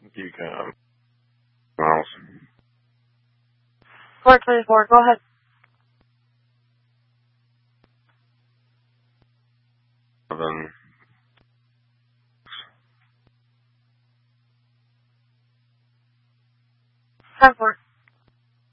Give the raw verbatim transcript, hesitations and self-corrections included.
You can. Miles. four twenty-four, go ahead. Seven. ten four.